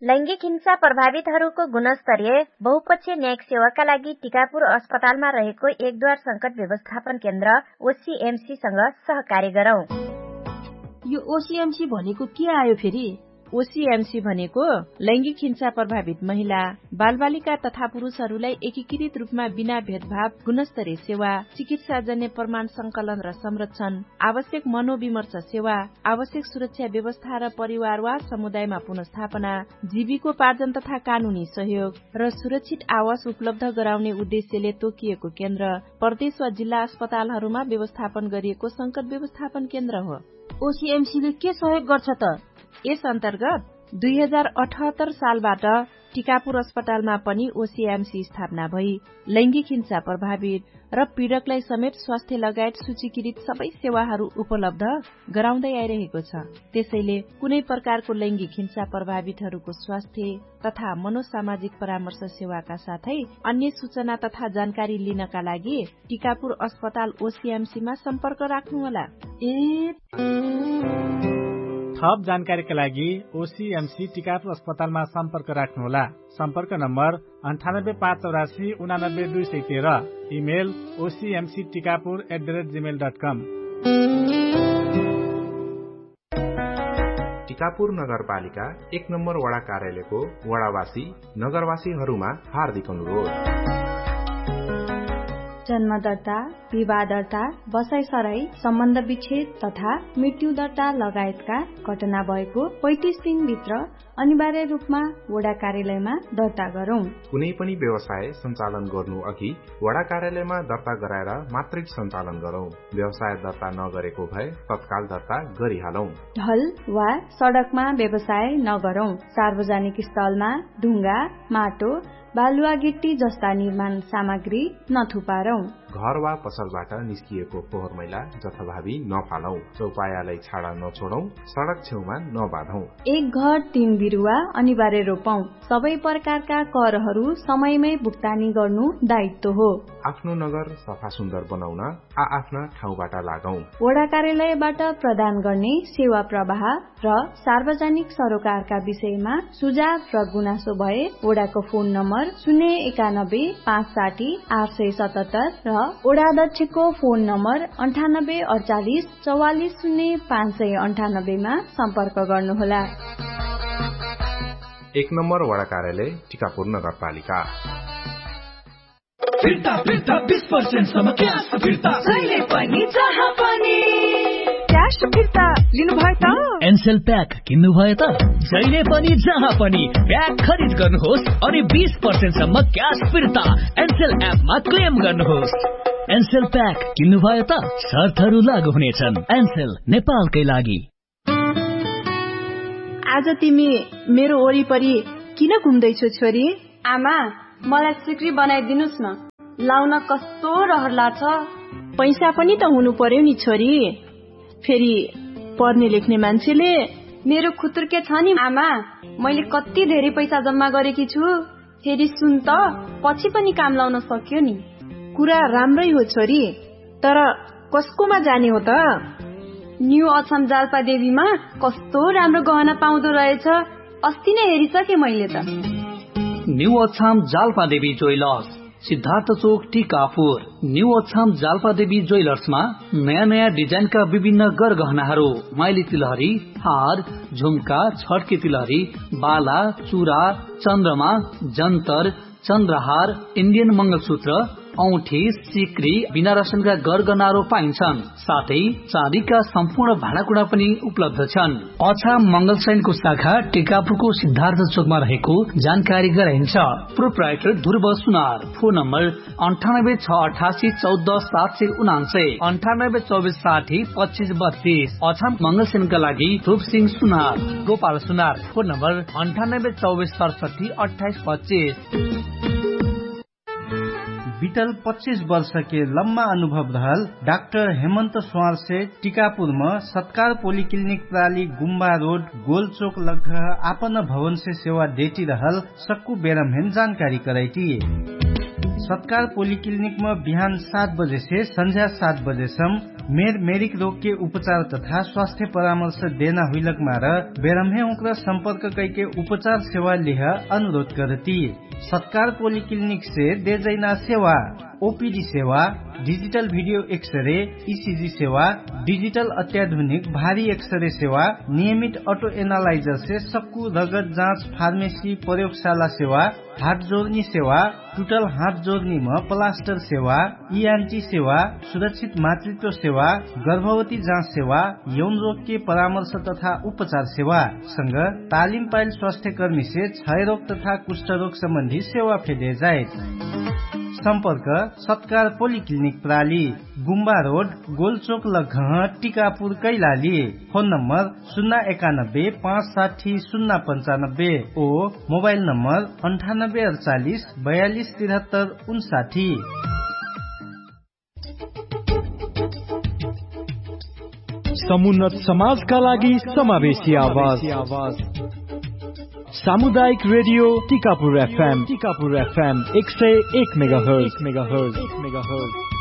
लैंगिक हिंसा प्रभावितहरूको गुणस्तरीय बहुपक्षीय न्यायिक सेवाका लागि टिकापुर अस्पतालमा रहेको एकद्वार संकट व्यवस्थापन केन्द्र ओसीएमसी सँग सहकार्य गरौं। यो ओसीएमसी भनेको के आयो फेरि? ओसीएमसी भनेको लैंगिक हिंसा प्रभावित महिला, बालबालिका तथा पुरुषहरूलाई एकीकृत रूपमा बिना भेदभाव गुणस्तरीय सेवा, चिकित्साजन्य प्रमाण संकलन र संरक्षण, आवश्यक मनोविमर्श सेवा, आवश्यक सुरक्षा व्यवस्था र परिवार वा समुदायमा पुनर्स्थापना, जीविकोपार्जन तथा कानूनी सहयोग र सुरक्षित आवास उपलब्ध गराउने उद्देश्यले तोकिएको केन्द्र प्रदेश वा जिल्ला अस्पतालहरूमा व्यवस्थापन गरिएको संकट व्यवस्थापन केन्द्र हो। ओसीएमसीले के सहयोग गर्छ त? यस अन्तर्गत 2078 सालबाट टिकापुर अस्पतालमा पनि ओसीएमसी स्थापना भई लैंगिक हिंसा प्रभावित र पीड़कलाई समेत स्वास्थ्य लगायत सूचीकृत सबै सेवाहरू उपलब्ध गराउँदै आइरहेको छ। त्यसैले कुनै प्रकारको लैंगिक हिंसा प्रभावितहरूको स्वास्थ्य तथा मनोसामाजिक परामर्श सेवाका साथै अन्य सूचना तथा जानकारी लिनका लागि टिकापुर अस्पताल ओसीएमसीमा सम्पर्क राख्नुहोला। थप जानकारीका लागि ओसीएमसी टिकापुर अस्पतालमा सम्पर्क राख्नुहोला। सम्पर्क नम्बर 9858489213, इमेल ocmctikapur@gmail.com। टिकापुर नगरपालिका 1 नम्बर वडा कार्यालयको वडावासी नगरवासीहरूमा हार्दिक अनुरोध। जन्म दर्ता, विवाह दर्ता, बसाइसराई, सम्बन्ध विच्छेद तथा मृत्यु दर्ता लगायतका घटना भएको 35 दिनभित्र अनिवार्य रूपमा वडा कार्यालयमा दर्ता गरौं। कुनै पनि व्यवसाय सञ्चालन गर्नु अघि वडा कार्यालयमा दर्ता गराएर मात्रै सञ्चालन गरौं। व्यवसाय दर्ता नगरेको भए तत्काल दर्ता गरिहालौं। ढल वा सड़कमा व्यवसाय नगरौं। सार्वजनिक स्थलमा ढुङ्गा, माटो, बालुवा गिट्टी जस्ता निर्माण सामग्री नथुपारौं। घर वा पसलबाट निस्किएको फोहोर मैला जथाभावी नफालौं। चौपायालाई छाडा नछोडौं। सड़क छेउमा नबाँधौं। एक घर 3 बिरुवा अनिवार्य रोपौं। सबै प्रकारका करहरू समयमै भुक्तानी गर्नु दायित्व हो। आफ्नो नगर सफा सुन्दर बनाउन आफ्ना ठाउँबाट लागौं। वडा कार्यालयबाट प्रदान गर्ने सेवा प्रवाह र सार्वजनिक सरोकारका विषयमा सुझाव र गुनासो भए वडाको फोन नम्बर 091 560 877 र वडाध्यक्षको फोन नम्बर 9848 44 0598 मा सम्पर्क गर्नुहोला। 1 नम्बर वडा कार्यालय टिकापुर नगरपालिका। फिर्ता 20% सम्म क्यास फिर्ता, जहिले पनि जहाँ पनि क्यास फिर्ता लिनुभयो त? एनसेल प्याक किन्नुभयो त? जहिले पनि जहाँ पनि प्याक खरिद गर्नुहोस् अनि 20% सम्म क्यास फिर्ता एनसेल एपमा क्लेम गर्नुहोस्। एनसेल प्याक किन्नुभयो त? शर्तहरू लागू हुनेछन्। एनसेल नेपालकै लागि। आज तिमी मेरो वरिपरि किन घुम्दैछौ छोरी? आमा, मलाई सिक्री बनाइदिनुस् न। लाउन कस्तो रहर लाग्छ। पैसा पनि त हुनु पर्यो नि छोरी। फेरि पढ्ने लेख्ने मान्छेले मेरो खुतुर्के छ नि आमा। मैले कति धेरै पैसा जम्मा गरेकी छु। फेरि सुन त, पछि पनि काम लाउन सक्यो नि। कुरा राम्रै हो छोरी, तर कसकोमा जाने हो त? न्यू अछाम जाल्पा देवीमा कस्तो राम्रो गहना पाउँदो रहेछ। अस्ति नै हेरिसके मैले त। न्यू अछाम जाल्पा देवी ज्वेलर्स, सिद्धार्थ चोक टिकापुर। न्यू अछाम जाल्पा देवी ज्वेलर्समा नयाँ नयाँ डिजाइनका विभिन्न गरगहनाहरू, माइली तिलहरी, हार, झुम्का, छड्के तिलहरी, बाला, चुरा, चन्द्रमा, जन्तर, चन्द्रहार, इन्डियन मंगलसूत्र, औठी, सिक्री, बिना रसनका गरगहनाहरू पाइन्छन्। साथै चाँदीका सम्पूर्ण भाँडाकुँडा पनि उपलब्ध छन्। अछाम मंगलसैनको शाखा टिकापुरको सिद्धार्थ चोकमा रहेको जानकारी गराइन्छ। प्रोप्राइटर ध्रुव सुनार। Phone number 9868 14 779, 982460 2532। अछाम मंगलसेनका लागि धुप सिंह सुनार। गोपाल सुनार। Phone number 982467 2825। बीतल 25 वर्ष के लम्बा अनुभव रहल डाक्टर हेमंत स्वार से टीकापुर में सत्कार पोलिक्लिनिक प्राली गुम्बा रोड गोलचोक लग आपन भवन से सेवा देती रहल सक्कू बेरमहेन जानकारी कराई। सत्कार पोलिक्लिनिक में बिहान 7 बजे से संध्या 7 बजे सम मेरिक रोग के उपचार तथा स्वास्थ्य परामर्श देना हुइलक मार बेरम्हे उक्र संपर्क कैके उपचार सेवा लिह अनुरोध करती। सत्कार पोलिक्लिनिक से दे जैना सेवा, ओपीडी सेवा, डिजिटल भिडियो एक्सरे, ईसीजी सेवा, डिजिटल अत्याधुनिक भारी एक्सरे सेवा, नियमित ऑटो एनालाइजर से सक्कु रगत जाँच, फार्मेसी, प्रयोगशाला सेवा, हात जोड्ने सेवा, टुटल हात जोड्ने में प्लास्टर सेवा, ईएनटी सेवा, सुरक्षित मातृत्व सेवा, गर्भवती जाँच सेवा, यौन रोग के परामर्श तथा उपचार सेवा संग तालिम पाइल स्वास्थ्य कर्मी से क्षय रोग तथा कुष्ठ रोग संबंधी सेवा फेदे जाए। संपर्क सत्कार पोलिक्लिनिक प्राली, गुम्बा road, गोलचोक लगह, Tikapur, Kailali. Phone number 091 560 095 ओ मोबाइल नंबर 9848 42 73 59। समुन्नत समाजका लागि समावेशी आवाज। सामुदायिक रेडियो टीकापुर FM 101 मेगाहर्ज।